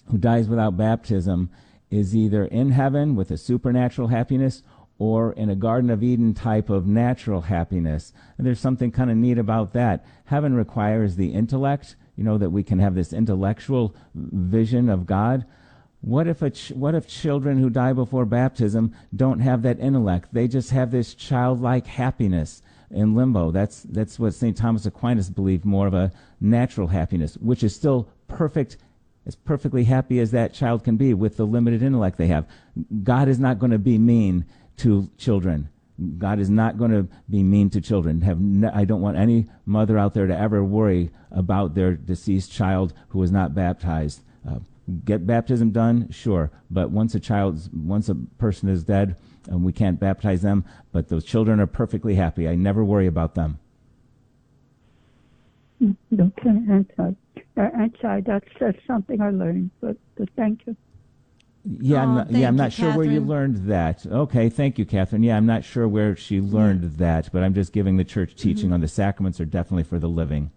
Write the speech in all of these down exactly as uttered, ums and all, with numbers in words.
who dies without baptism is either in heaven with a supernatural happiness or in a Garden of Eden type of natural happiness. And there's something kind of neat about that. Heaven requires the intellect, you know, that we can have this intellectual vision of God. What if a ch- what if children who die before baptism don't have that intellect? They just have this childlike happiness in limbo. That's that's what Saint Thomas Aquinas believed, more of a natural happiness, which is still perfect, as perfectly happy as that child can be with the limited intellect they have. God is not going to be mean to children. God is not going to be mean to children. Have no, I don't want any mother out there to ever worry about their deceased child who was not baptized. Uh, get baptism done, sure, but once a child's, once a person is dead, um, we can't baptize them. But those children are perfectly happy. I never worry about them. Okay, I'm sorry. I'm sorry. That's, that's something I learned, but, but thank you. Yeah, I'm Oh, not, yeah, I'm thank not you, sure where you Catherine. learned that. Okay, thank you, Catherine. Yeah, I'm not sure where she learned that, but I'm just giving the church teaching Mm-hmm. on the sacraments are definitely for the living.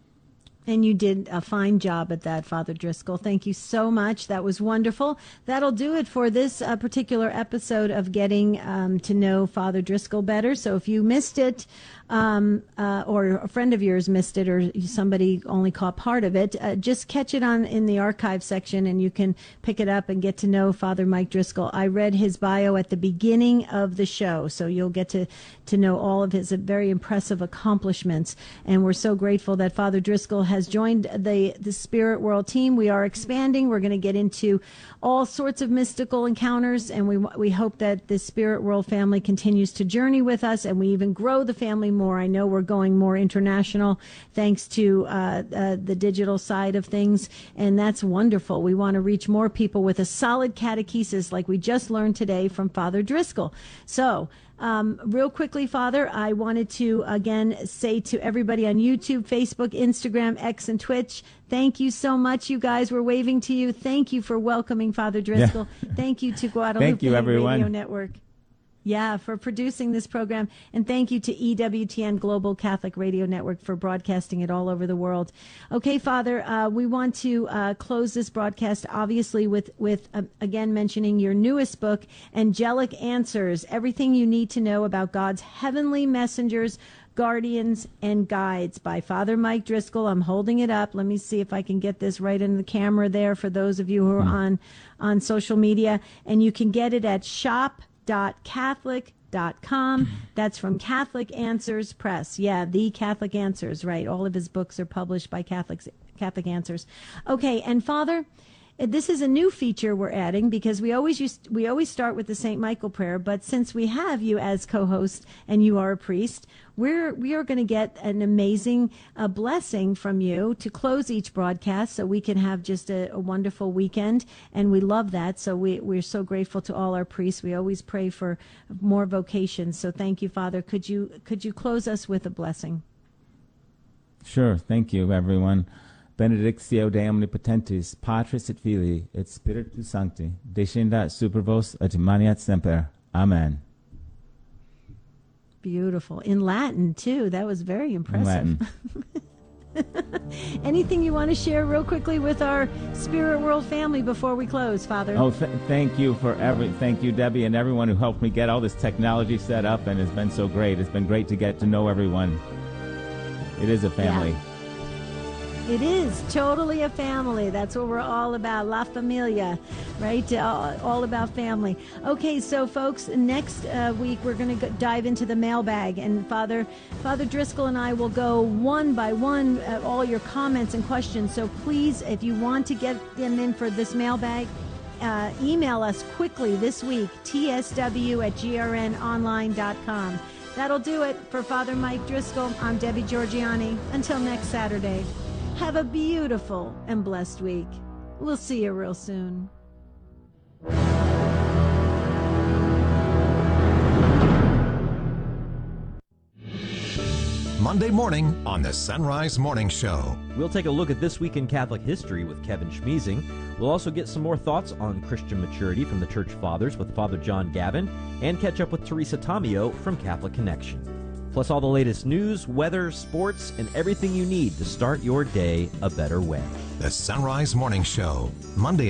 And you did a fine job at that, Father Driscoll. Thank you so much. That was wonderful. That'll do it for this uh, particular episode of Getting um, to Know Father Driscoll Better. So if you missed it, um, uh, or a friend of yours missed it, or somebody only caught part of it, uh, just catch it on in the archive section, and you can pick it up and get to know Father Mike Driscoll. I read his bio at the beginning of the show, so you'll get to, to know all of his very impressive accomplishments. And we're so grateful that Father Driscoll has joined the, the Spirit World team. We are expanding. We're going to get into all sorts of mystical encounters, and we we hope that the Spirit World family continues to journey with us, and we even grow the family more. I know we're going more international thanks to uh, uh, the digital side of things, and that's wonderful. We want to reach more people with a solid catechesis like we just learned today from Father Driscoll. So, Um, real quickly, Father, I wanted to again say to everybody on YouTube, Facebook, Instagram, X, and Twitch, thank you so much. You guys were waving to you. Thank you for welcoming Father Driscoll. Yeah. Thank you to Guadalupe Thank you, everyone. Radio Network. Yeah, for producing this program. And thank you to E W T N Global Catholic Radio Network for broadcasting it all over the world. Okay, Father, uh, we want to uh, close this broadcast, obviously, with, with uh, again, mentioning your newest book, Angelic Answers, Everything You Need to Know About God's Heavenly Messengers, Guardians, and Guides by Father Mike Driscoll. I'm holding it up. Let me see if I can get this right in the camera there for those of you who are on, on social media. And you can get it at shop dot catholic dot com. That's from Catholic Answers Press. Yeah, the Catholic Answers, right. All of his books are published by Catholics, Catholic Answers. Okay, and Father, this is a new feature we're adding because we always used we always start with the Saint Michael prayer, but since we have you as co-host and you are a priest, we're we are going to get an amazing uh, blessing from you to close each broadcast, so we can have just a, a wonderful weekend, and we love that. So we we're so grateful to all our priests. We always pray for more vocations. So thank you, Father. Could you could you close us with a blessing? Sure. Thank you, everyone. Benedictio de omnipotentis, Patris et Filii, et Spiritus Sancti, descendat super vos et maniat semper. Amen. Beautiful. In Latin, too. That was very impressive. In Latin. Anything you want to share real quickly with our Spirit World family before we close, Father? Oh, th- thank you for every, thank you, Debbie, and everyone who helped me get all this technology set up, and it's been so great. It's been great to get to know everyone. It is a family. Yeah. It is totally a family. That's what we're all about. La familia, right? All, all about family. Okay, so folks, next uh, week we're going to dive into the mailbag, and Father Father Driscoll and I will go one by one uh, all your comments and questions. So please, if you want to get them in for this mailbag, uh, email us quickly this week, t s w at g r n online dot com. That'll do it for Father Mike Driscoll. I'm Debbie Georgiani. Until next Saturday. Have a beautiful and blessed week. We'll see you real soon. Monday morning on the Sunrise Morning Show. We'll take a look at This Week in Catholic History with Kevin Schmeezing. We'll also get some more thoughts on Christian maturity from the Church Fathers with Father John Gavin, and catch up with Teresa Tomeo from Catholic Connection. Plus all the latest news, weather, sports, and everything you need to start your day a better way. The Sunrise Morning Show, Monday